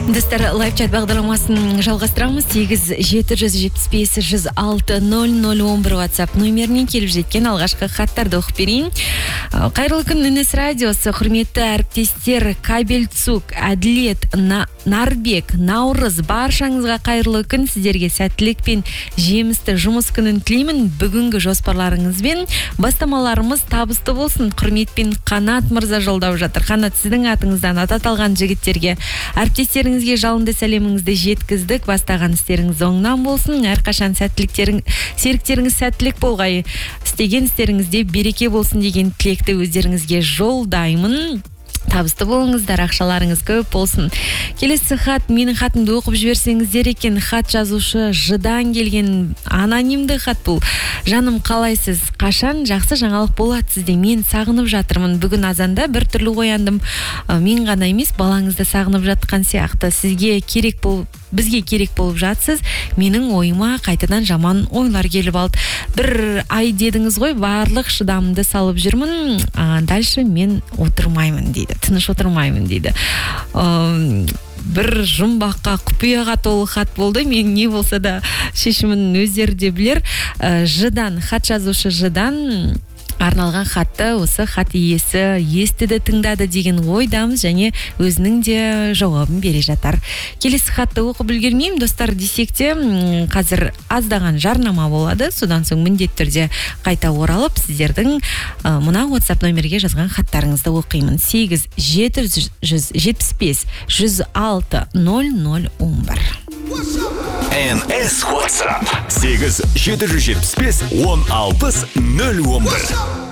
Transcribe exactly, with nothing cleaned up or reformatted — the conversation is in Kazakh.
Достар, лайв-чат бағдарламасын жалғастырамыз. сегіз жеті жүз жетпіс бес жүз алты нөл нөл он бір WhatsApp нөмірінен келіп жеткен алғашқы хаттарды оқып берейін. Қайырлы күн, Нэнес радиосы, құрметті әріптестер, Кабельцук, Әділет, Нарбек, Наурыз, баршаңызға қайырлы күн, сіздерге сәттілік пен жемісті жұмыс күнін тілеймін. Бүгінгі жоспарларыңызбен бастамаларымыз табысты болсын. Құрметпен Қанат мырза жолдап жатыр. Қанат, сіздің атыңыздан ат аталған жігіттерге, әріптестеріңізге жалынды сәлеміңізді жеткіздік. Бастаған істеріңіз оңнан болсын. Әрқашан сәттіліктерің, серіктеріңіз сәттілік болғай, істеген істеріңізде береке болсын деген тілекті өздеріңізге жолдаймын. Табысты болыңыздар, ақшаларыңыз көп болсын. Келесі хат, менің хатымды оқып жіберсеңіздер екен. Хат жазушы Жыдан келген анонимді хат бұл. Жаным, қалайсыз? Қашан жақсы жаңалық болады сізде? Мен сағынып жатырмын. Бүгін азанда бір түрлі ояндым. Мен ғана емес, балаңызды сағынып жатқан сияқты. Сізге керек болып, бізге керек болып жатсыз. Менің ойыма қайтадан жаман ойлар келіп алды. Бір ай дедіңіз ғой, барлық шыдамымды салып жүрмін. А, дальше мен отырмаймын дейді. Тыныш отырмаймын дейді. Бір жұмбаққа, құпияға толы хат болды. Мен не болса да шешімін өздері де білер. Жыдан, хат жазушы Жыдан арналған хатты осы хат иесі естіді, тыңдады деген ойдамыз, және өзінің де жауабын бере жатар. Келесі хатты оқып үлгермеймін, достар, десек те қазір аздаған жарнама болады. Содан соң міндетті түрде қайта оралып, сіздердің мына WhatsApp нөмерге жазған хаттарыңызды оқимын. сегіз жеті жүз жетпіс бес жүз алты нөл нөл он бір. эн эс WhatsApp сегіз жеті жүз жетпіс бес он алты нөл он бір.